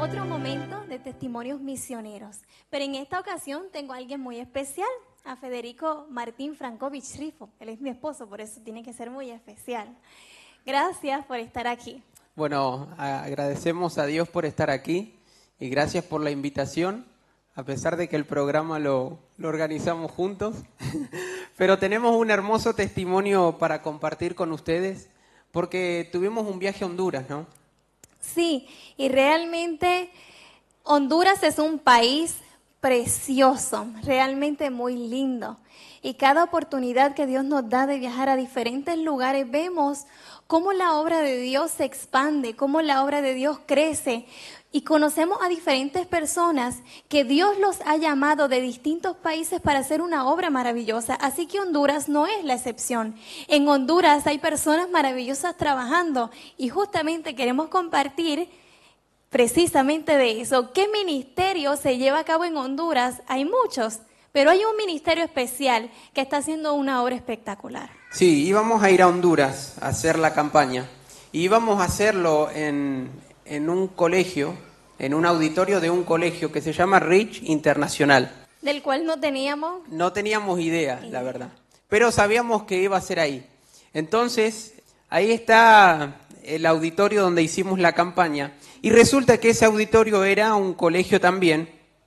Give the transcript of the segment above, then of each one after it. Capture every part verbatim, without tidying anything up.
Otro momento de testimonios misioneros, pero en esta ocasión tengo a alguien muy especial, a Federico Martín Frankovich Rifo. Él es mi esposo, por eso tiene que ser muy especial. Gracias por estar aquí. Bueno, agradecemos a Dios por estar aquí y gracias por la invitación, a pesar de que el programa lo, lo organizamos juntos. Pero tenemos un hermoso testimonio para compartir con ustedes, porque tuvimos un viaje a Honduras, ¿no? Sí, y realmente Honduras es un país precioso, realmente muy lindo. Y cada oportunidad que Dios nos da de viajar a diferentes lugares, vemos cómo la obra de Dios se expande, cómo la obra de Dios crece. Y conocemos a diferentes personas que Dios los ha llamado de distintos países para hacer una obra maravillosa. Así que Honduras no es la excepción. En Honduras hay personas maravillosas trabajando y justamente queremos compartir precisamente de eso. ¿Qué ministerio se lleva a cabo en Honduras? Hay muchos, pero hay un ministerio especial que está haciendo una obra espectacular. Sí, íbamos a ir a Honduras a hacer la campaña. Y íbamos a hacerlo en, en un colegio, en un auditorio de un colegio que se llama Rich Internacional. Del cual no teníamos... No teníamos idea, idea, la verdad. Pero sabíamos que iba a ser ahí. Entonces, ahí está el auditorio donde hicimos la campaña. Y resulta que ese auditorio era un colegio también.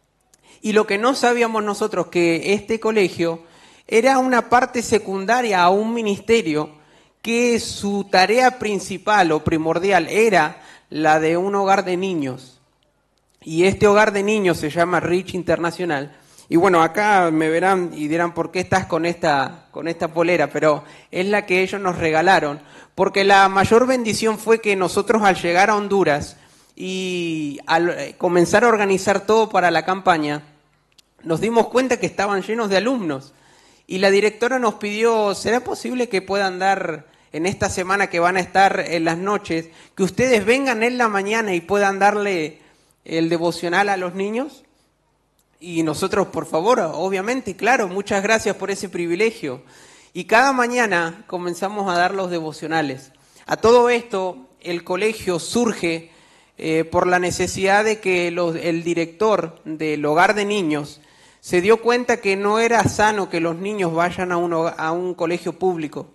Y lo que no sabíamos nosotros, que este colegio era una parte secundaria a un ministerio que su tarea principal o primordial era la de un hogar de niños. Y este hogar de niños se llama Rich Internacional. Y bueno, acá me verán y dirán, ¿por qué estás con esta, con esta polera? Pero es la que ellos nos regalaron. Porque la mayor bendición fue que nosotros al llegar a Honduras y al comenzar a organizar todo para la campaña, nos dimos cuenta que estaban llenos de alumnos. Y la directora nos pidió, ¿será posible que puedan dar en esta semana que van a estar en las noches, que ustedes vengan en la mañana y puedan darle el devocional a los niños? Y nosotros, por favor, obviamente, claro, muchas gracias por ese privilegio. Y cada mañana comenzamos a dar los devocionales. A todo esto, el colegio surge eh, por la necesidad de que los, el director del hogar de niños se dio cuenta que no era sano que los niños vayan a un, a un colegio público,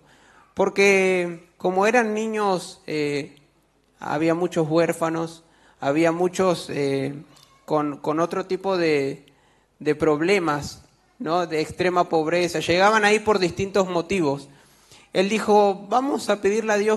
porque como eran niños, eh, había muchos huérfanos, había muchos eh, con, con otro tipo de, de problemas, ¿no? De extrema pobreza, llegaban ahí por distintos motivos. Él dijo, vamos a pedirle a Dios